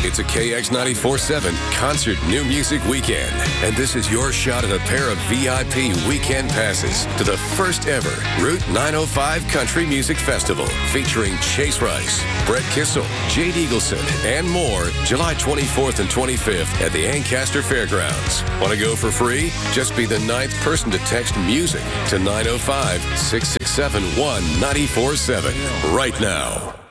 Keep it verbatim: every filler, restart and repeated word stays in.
It's a K X ninety-four point seven Concert New Music Weekend. And this is your shot at a pair of V I P weekend passes to the first ever Route nine oh five Country Music Festival, featuring Chase Rice, Brett Kissel, Jade Eagleson, and more, July twenty-fourth and twenty-fifth at the Ancaster Fairgrounds. Want to go for free? Just be the ninth person to text MUSIC to nine oh five, six six seven, one nine four seven right now.